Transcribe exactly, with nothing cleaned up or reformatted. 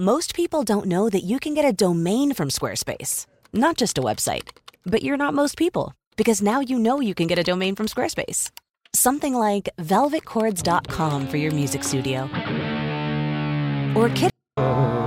Most people don't know that you can get a domain from Squarespace. Not just a website, but you're not most people, because now you know you can get a domain from Squarespace. Something like velvet chords dot com for your music studio. Or Kit